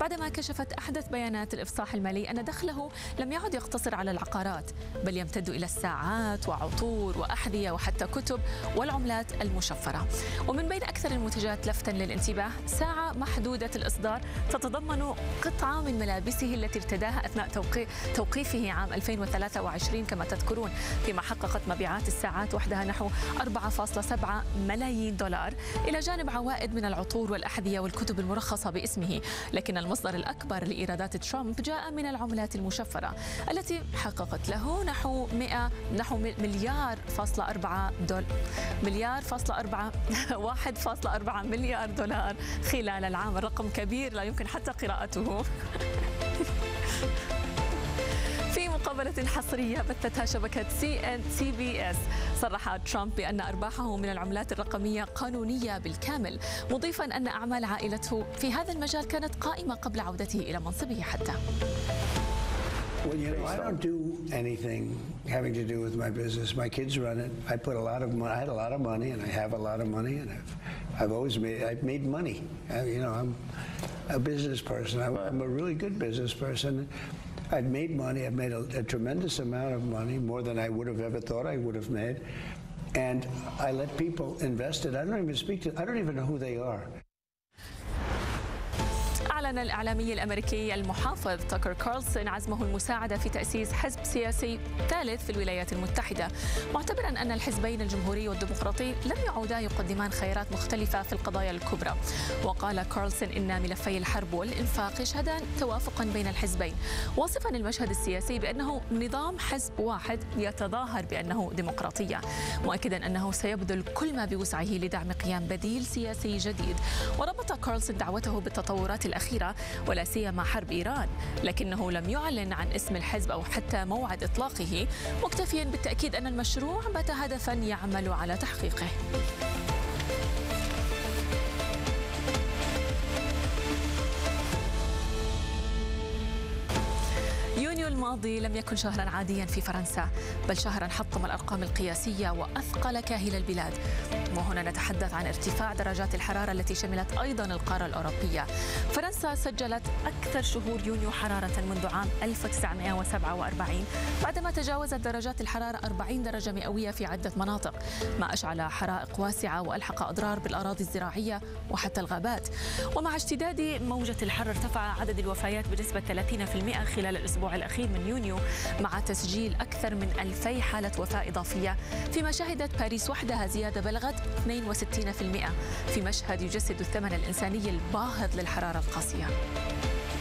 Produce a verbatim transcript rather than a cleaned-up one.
بعدما كشفت أحدث بيانات الإفصاح المالي أن دخله لم يعد يقتصر على العقارات، بل يمتد إلى الساعات وعطور وأحذية وحتى كتب والعملات المشفرة. ومن بين أكثر المنتجات لفتا للانتباه ساعة محدودة الإصدار تتضمن قطعة من ملابسه التي ارتداها أثناء توقيفه عام ألفين وثلاثة وعشرين كما تذكرون، فيما حققت مبيعات الساعات وحدها نحو أربعة فاصلة سبعة ملايين دولار، إلى جانب عوائد من العطور والأحذية والكتب المرخصة باسمه. لكن المصدر الأكبر لإيرادات ترامب جاء من العملات المشفرة التي حققت له نحو مئة نحو مليار فاصلة أربعة دولار مليار فاصلة أربعة واحد فاصلة أربعة مليار دولار خلال العام. الرقم كبير لا يمكن حتى قراءته. في مقابلة حصرية بثتها شبكة سي إن سي بي إس، صرح ترامب بأن أرباحه من العملات الرقمية قانونية بالكامل، مضيفا أن أعمال عائلته في هذا المجال كانت قائمة قبل عودته إلى منصبه حتى. Well, you know, I don't do anything having to do with my business. My kids run it. I put a lot of money. I had a lot of money, and I have a lot of money, and I've, I've always made. I've made money. I, you know, I'm a business person. I'm, I'm a really good business person. I've made money. I've made a, a tremendous amount of money, more than I would have ever thought I would have made, and I let people invest it. I don't even speak to. I don't even know who they are. أعلن الإعلامي الأمريكي المحافظ تاكر كارلسون عزمه المساعدة في تأسيس حزب سياسي ثالث في الولايات المتحدة، معتبرا أن الحزبين الجمهوري والديمقراطي لم يعودا يقدمان خيارات مختلفة في القضايا الكبرى. وقال كارلسون إن ملفي الحرب والإنفاق يشهدان توافقا بين الحزبين، واصفا المشهد السياسي بأنه نظام حزب واحد يتظاهر بأنه ديمقراطية، مؤكدا أنه سيبذل كل ما بوسعه لدعم قيام بديل سياسي جديد. وربط كارلسون دعوته بالتطورات الأخيرة ولا سيما حرب إيران، لكنه لم يعلن عن اسم الحزب أو حتى موعد إطلاقه، مكتفيا بالتأكيد أن المشروع بات هدفا يعمل على تحقيقه. يونيو الماضي لم يكن شهرا عاديا في فرنسا، بل شهرا حطم الأرقام القياسية وأثقل كاهل البلاد. وهنا نتحدث عن ارتفاع درجات الحرارة التي شملت أيضا القارة الأوروبية. فرنسا سجلت أكثر شهور يونيو حرارة منذ عام ألف وتسعمئة وسبعة وأربعين، بعدما تجاوزت درجات الحرارة أربعين درجة مئوية في عدة مناطق، ما أشعل حرائق واسعة وألحق أضرار بالأراضي الزراعية وحتى الغابات. ومع اشتداد موجة الحر ارتفع عدد الوفيات بنسبة ثلاثين بالمئة خلال الأسبوع الأخير من يونيو، مع تسجيل أكثر من ألفي حالة وفاة إضافية، فيما شهدت باريس وحدها زيادة بلغت اثنين وستين بالمئة في مشهد يجسد الثمن الإنساني الباهظ للحرارة القاسية.